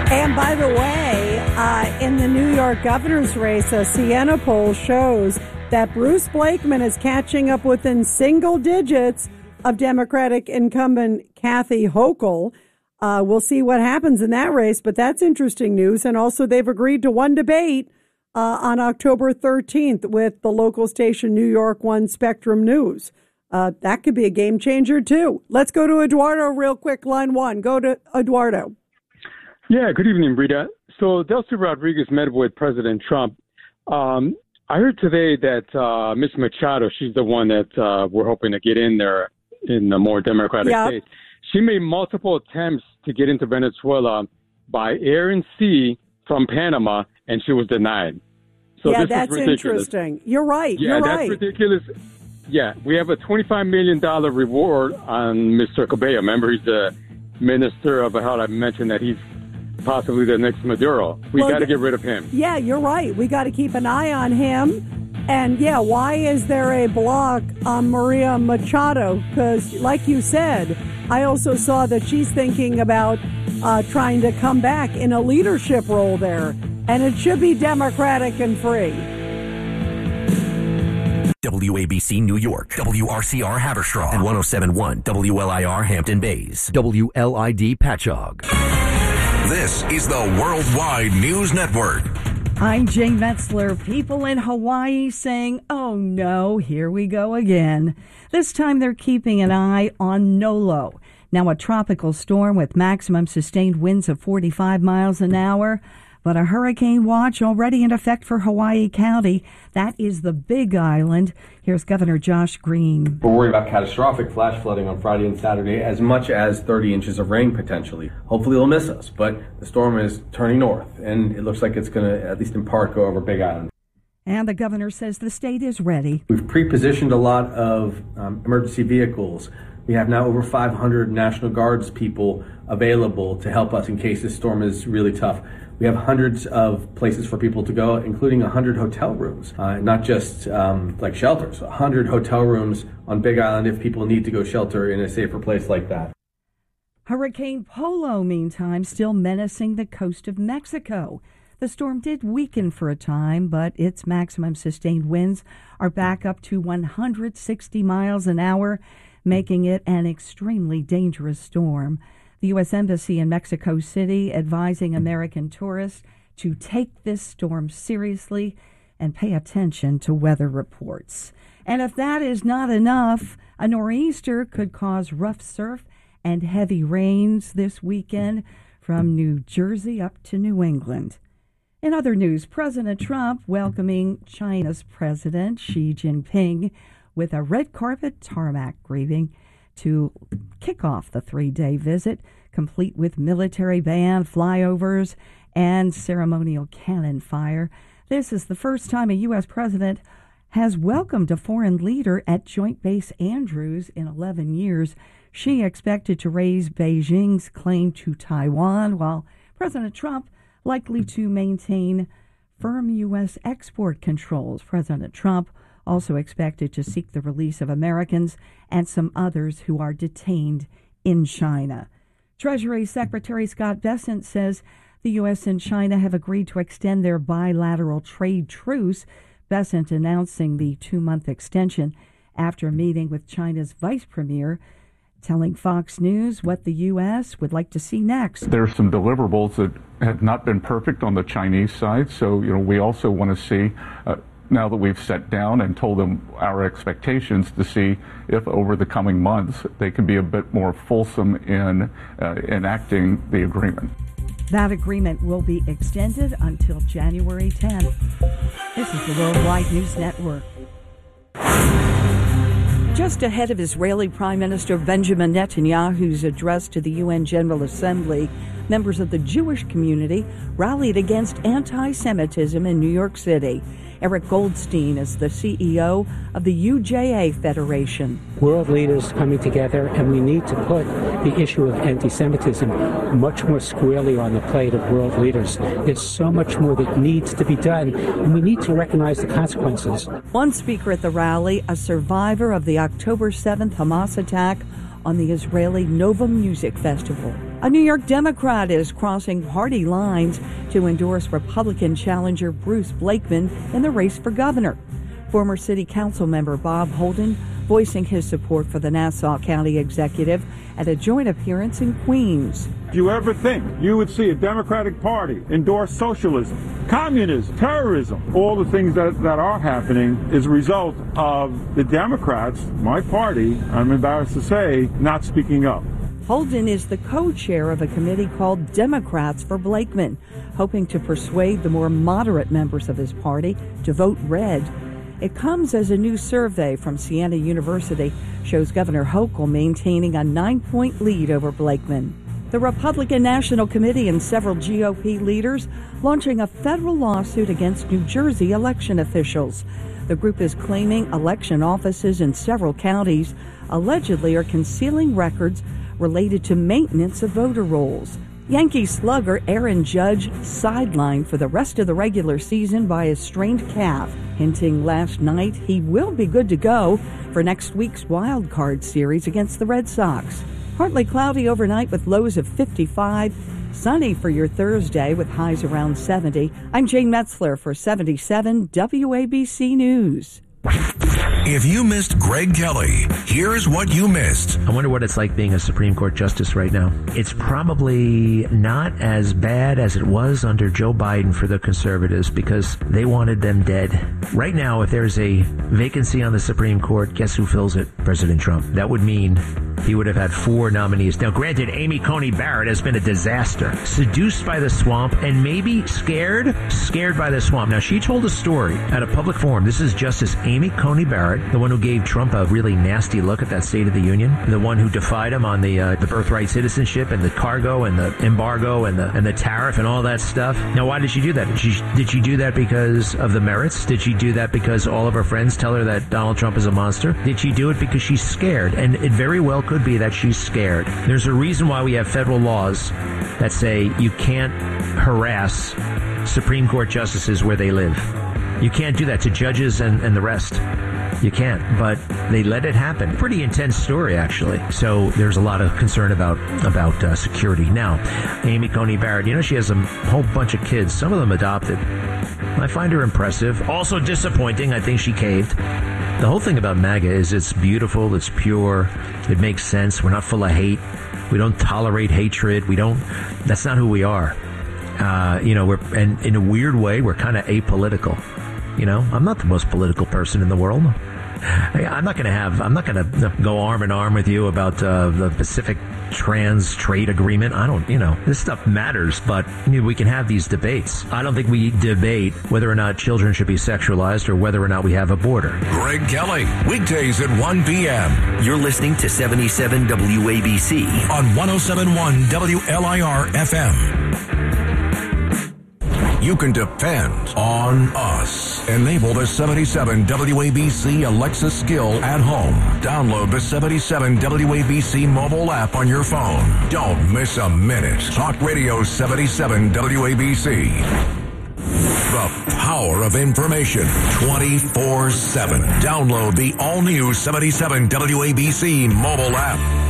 And by the way, in the New York governor's race, a Siena poll shows that Bruce Blakeman is catching up within single digits of Democratic incumbent Kathy Hochul. We'll see what happens in that race, but that's interesting news. And also, they've agreed to one debate on October 13th with the local station New York One Spectrum News. That could be a game changer, too. Let's go to Eduardo real quick. Line one. Go to Eduardo. Yeah, good evening, Rita. So Delcy Rodriguez met with President Trump. I heard today that Ms. Machado, she's the one that we're hoping to get in there in the more Democratic states. She made multiple attempts to get into Venezuela by air and sea from Panama, and she was denied. So yeah, this that's is ridiculous. Interesting. You're right. Yeah, You're that's right. ridiculous. Yeah, we have a $25 million reward on Mr. Cabello. Remember, he's the minister of health. I mentioned that he's possibly the next Maduro. We got to get rid of him. Yeah, you're right. We got to keep an eye on him. And, yeah, why is there a block on Maria Machado? Because, like you said, I also saw that she's thinking about trying to come back in a leadership role there. And it should be democratic and free. WABC New York, WRCR Haverstraw, and 107.1 WLIR Hampton Bays, WLID Patchogue. This is the Worldwide News Network. I'm Jane Metzler. People in Hawaii saying, oh no, here we go again. This time they're keeping an eye on Nolo. Now a tropical storm with maximum sustained winds of 45 miles an hour. But a hurricane watch already in effect for Hawaii County. That is the Big Island. Here's Governor Josh Green. We're worried about catastrophic flash flooding on Friday and Saturday, as much as 30 inches of rain potentially. Hopefully it'll miss us, but the storm is turning north, and it looks like it's going to, at least in part, go over Big Island. And the governor says the state is ready. We've pre-positioned a lot of emergency vehicles. We have now over 500 National Guards people available to help us in case this storm is really tough. We have hundreds of places for people to go, including 100 hotel rooms, not just like shelters, 100 hotel rooms on Big Island if people need to go shelter in a safer place like that. Hurricane Polo, meantime, still menacing the coast of Mexico. The storm did weaken for a time, but its maximum sustained winds are back up to 160 miles an hour, making it an extremely dangerous storm. The U.S. Embassy in Mexico City advising American tourists to take this storm seriously and pay attention to weather reports. And if that is not enough, a nor'easter could cause rough surf and heavy rains this weekend from New Jersey up to New England. In other news, President Trump welcoming China's President Xi Jinping with a red carpet tarmac greeting to kick off the 3-day visit, complete with military band, flyovers, and ceremonial cannon fire. This is the first time a U.S. president has welcomed a foreign leader at Joint Base Andrews in 11 years. Xi expected to raise Beijing's claim to Taiwan, while President Trump likely to maintain firm U.S. export controls. President Trump also expected to seek the release of Americans and some others who are detained in China. Treasury Secretary Scott Bessent says the U.S. and China have agreed to extend their bilateral trade truce. Bessent announcing the 2-month extension after meeting with China's vice premier, telling Fox News what the U.S. would like to see next. There are some deliverables that have not been perfect on the Chinese side, so we also want to see now that we've sat down and told them our expectations, to see if over the coming months they can be a bit more fulsome in enacting the agreement. That agreement will be extended until January 10th. This is the Worldwide News Network. Just ahead of Israeli Prime Minister Benjamin Netanyahu's address to the UN General Assembly, members of the Jewish community rallied against anti-Semitism in New York City. Eric Goldstein is the CEO of the UJA Federation. World leaders coming together, and we need to put the issue of anti-Semitism much more squarely on the plate of world leaders. There's so much more that needs to be done, and we need to recognize the consequences. One speaker at the rally, a survivor of the October 7th Hamas attack on the Israeli Nova Music Festival. A New York Democrat is crossing party lines to endorse Republican challenger Bruce Blakeman in the race for governor. Former City Council member Bob Holden voicing his support for the Nassau County executive at a joint appearance in Queens. Do you ever think you would see a Democratic Party endorse socialism, communism, terrorism? All the things that are happening is a result of the Democrats, my party, I'm embarrassed to say, not speaking up. Holden is the co-chair of a committee called Democrats for Blakeman, hoping to persuade the more moderate members of his party to vote red. It comes as a new survey from Siena University shows Governor Hochul maintaining a 9-point lead over Blakeman. The Republican National Committee and several GOP leaders launching a federal lawsuit against New Jersey election officials. The group is claiming election offices in several counties allegedly are concealing records related to maintenance of voter rolls. Yankee slugger Aaron Judge sidelined for the rest of the regular season by a strained calf, hinting last night he will be good to go for next week's wild card series against the Red Sox. Partly cloudy overnight with lows of 55. Sunny for your Thursday with highs around 70. I'm Jane Metzler for 77 WABC News. If you missed Greg Kelly, here's what you missed. I wonder what it's like being a Supreme Court justice right now. It's probably not as bad as it was under Joe Biden for the conservatives because they wanted them dead. Right now, if there's a vacancy on the Supreme Court, guess who fills it? President Trump. That would mean he would have had 4 nominees. Now, granted, Amy Coney Barrett has been a disaster. Seduced by the swamp and maybe scared by the swamp. Now, she told a story at a public forum. This is Justice Amy Coney Barrett, the one who gave Trump a really nasty look at that State of the Union, the one who defied him on the birthright citizenship and the cargo and the embargo and the tariff and all that stuff. Now, why did she do that? Did she do that because of the merits? Did she do that because all of her friends tell her that Donald Trump is a monster? Did she do it because she's scared? And it very well could be that she's scared. There's a reason why we have federal laws that say you can't harass Supreme Court justices where they live. You can't do that to judges and the rest. You can't, but they let it happen. Pretty intense story, actually. So there's a lot of concern about security. Now, Amy Coney Barrett, she has a whole bunch of kids, some of them adopted. I find her impressive. Also disappointing. I think she caved. The whole thing about MAGA is it's beautiful, it's pure, it makes sense. We're not full of hate. We don't tolerate hatred. That's not who we are. And in a weird way, we're kind of apolitical. I'm not the most political person in the world. I'm not going to go arm in arm with you about the Pacific Trans Trade Agreement. This stuff matters, but we can have these debates. I don't think we debate whether or not children should be sexualized or whether or not we have a border. Greg Kelly, weekdays at 1 p.m. You're listening to 77 WABC on 107.1 WLIR FM. You can depend on us. Enable the 77 WABC Alexa skill at home. Download the 77 WABC mobile app on your phone. Don't miss a minute. Talk Radio 77 WABC. The power of information 24/7. Download the all-new 77 WABC mobile app.